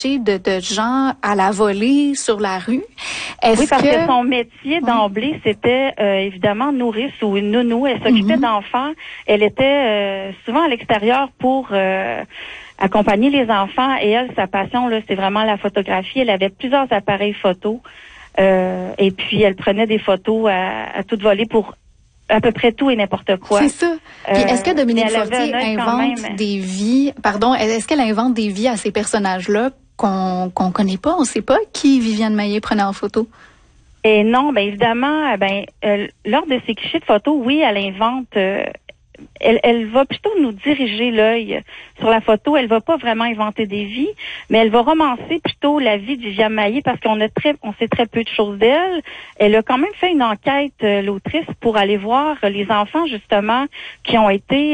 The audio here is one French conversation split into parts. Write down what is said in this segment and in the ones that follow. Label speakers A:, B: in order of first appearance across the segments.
A: de gens à la volée sur la rue.
B: Oui, parce que son métier d'emblée, c'était évidemment nourrice ou une nounou. Elle s'occupait d'enfants. Elle était souvent à l'extérieur pour accompagner les enfants. Et elle, sa passion, là, c'est vraiment la photographie. Elle avait plusieurs appareils photos. Et puis, elle prenait des photos à toute volée pour à peu près tout et n'importe quoi.
A: C'est ça. Puis est-ce que Dominique Fortier invente des vies, est-ce qu'elle invente des vies à ces personnages-là qu'on connaît pas, on sait pas qui Viviane Maillé prenait en photo?
B: Et non, bien évidemment, lors de ses clichés de photos, oui, elle invente, elle va plutôt nous diriger l'œil sur la photo. Elle va pas vraiment inventer des vies, mais elle va romancer plutôt la vie de Viviane Maillé parce qu'on sait très peu de choses d'elle. Elle a quand même fait une enquête, l'autrice, pour aller voir les enfants justement qui ont été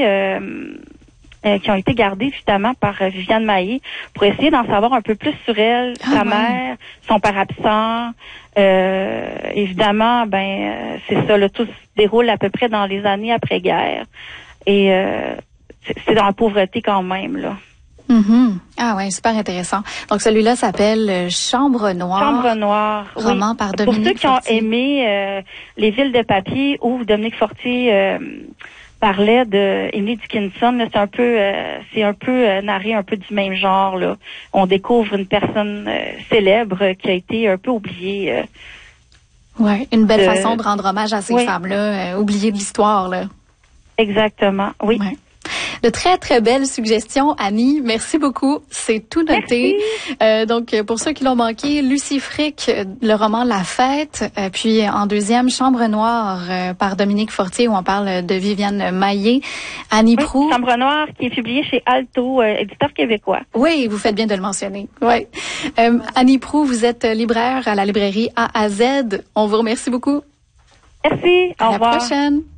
B: gardés justement par Viviane Maillé pour essayer d'en savoir un peu plus sur elle, sa mère, son père absent. Évidemment, c'est ça, là, tout se déroule à peu près dans les années après-guerre. Et c'est dans la pauvreté quand même, là.
A: Ah ouais, super intéressant. Donc celui-là s'appelle Chambre Noire.
B: Chambre Noire,
A: roman par Dominique Fortier.
B: Pour ceux qui ont aimé Les Villes de papier où Dominique Fortier parlait de Emily Dickinson, là, c'est un peu narré un peu du même genre, là. On découvre une personne célèbre qui a été un peu oubliée.
A: Ouais, une belle façon de rendre hommage à ces femmes-là, oubliées de l'histoire, là.
B: Exactement, oui.
A: Ouais. De très, très belles suggestions, Annie. Merci beaucoup. C'est tout noté. Donc, pour ceux qui l'ont manqué, Lucie Frick, le roman La Fête. Puis, en deuxième, Chambre Noire par Dominique Fortier, où on parle de Viviane Maillé. Annie Proulx.
B: Chambre Noire, qui est publiée chez Alto, éditeur québécois.
A: Oui, vous faites bien de le mentionner. Oui. Annie Proulx, vous êtes libraire à la librairie A à Z. On vous remercie beaucoup.
B: Merci. Au revoir.
A: À la prochaine.